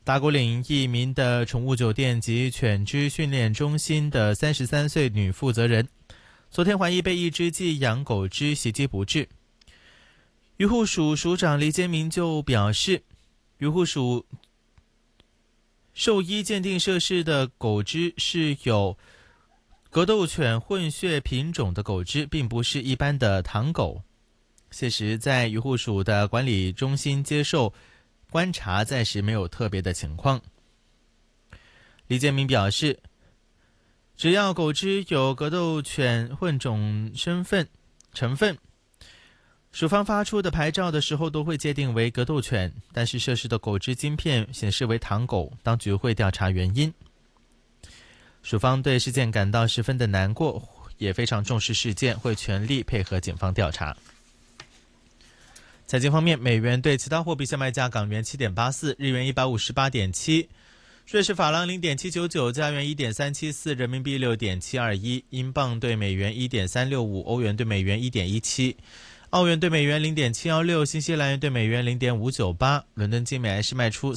打鼓岭一名的宠物酒店及犬只训练中心的33岁女负责人，昨天怀疑被一只寄养狗只袭击不治。渔护署署长黎坚明就表示，渔护署兽医鉴定涉事的狗只是有格斗犬混血品种的狗只，并不是一般的唐狗。现时在渔护署的管理中心接受观察，暂时没有特别的情况。黎建明表示，只要狗只有格斗犬混种成分，署方发出的牌照的时候都会界定为格斗犬，但是涉事的狗只晶片显示为唐狗，当局会调查原因。署方对事件感到十分的难过，也非常重视事件，会全力配合警方调查。财经方面，美元对其他货币下卖价：港元7.84，日元158.7，瑞士法郎0.799，加元1.374，人民币6.721，英镑对美元1.365，欧元对美元1.17，澳元对美元0.716，新西兰元对美元0.598。伦敦金每安士卖出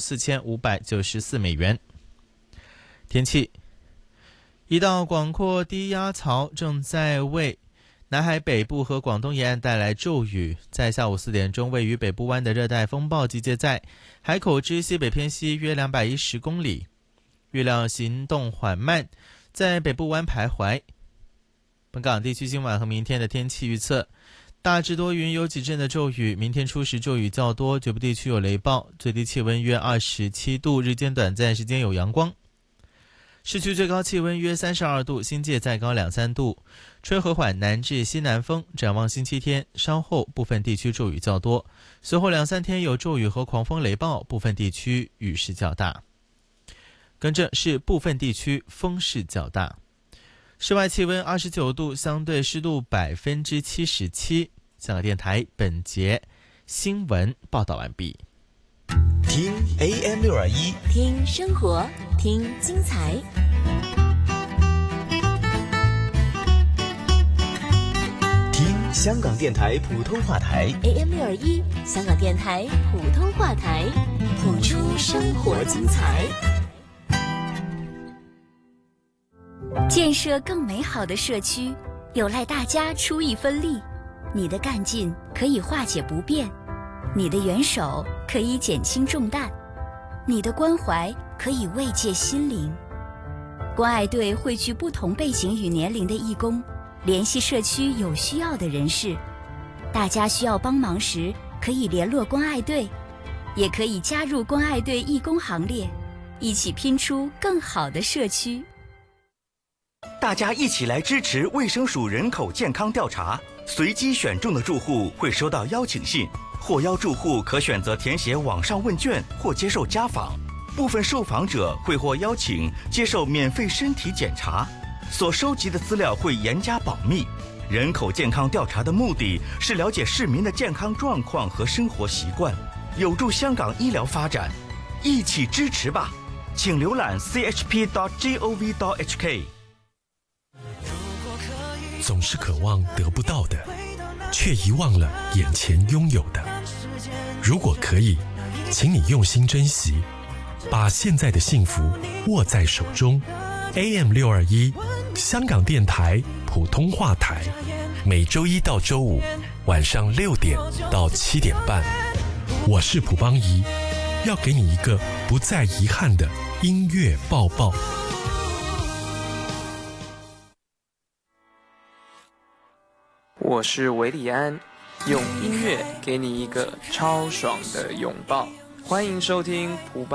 4594美元。天气，一道广阔低压槽正在为南海北部和广东沿岸带来骤雨，在下午4点钟，位于北部湾的热带风暴集结在海口之西北偏西约210公里，预料行动缓慢，在北部湾徘徊。本港地区今晚和明天的天气预测：大致多云，有几阵的骤雨，明天初时骤雨较多，局部地区有雷暴，最低气温约27度，日间短暂时间有阳光。市区最高气温约32度，新界再高2-3度，吹和缓南至西南风。展望星期天，稍后部分地区骤雨较多，随后2-3天有骤雨和狂风雷暴，部分地区雨势较大。跟着是部分地区风势较大。室外气温29度，相对湿度77%。香港电台本节新闻报道完毕。 听 AM621， 听生活，听精彩。 听香港电台普通话台 AM621，香港电台普通话台，谱出生活精彩。建设更美好的社区，有赖大家出一分力。你的干劲可以化解不便，你的援手可以减轻重担，你的关怀可以慰藉心灵。关爱队汇聚不同背景与年龄的义工，联系社区有需要的人士。大家需要帮忙时，可以联络关爱队，也可以加入关爱队义工行列，一起拼出更好的社区。 大家一起来支持卫生署人口健康调查，随机选中的住户会收到邀请信，获邀住户可选择填写网上问卷或接受家访，部分受访者会获邀请接受免费身体检查，所收集的资料会严加保密。人口健康调查的目的是了解市民的健康状况和生活习惯，有助香港医疗发展，一起支持吧！请浏览 chp.gov.hk。 总是渴望得不到的，却遗忘了眼前拥有的。如果可以，请你用心珍惜，把现在的幸福握在手中。AM621，香港电台普通话台，每周一到周五晚上6点到7点半，我是蒲邦仪，要给你一个不再遗憾的音乐抱抱。 我是维里安，用音乐给你一个超爽的拥抱。欢迎收听蒲邦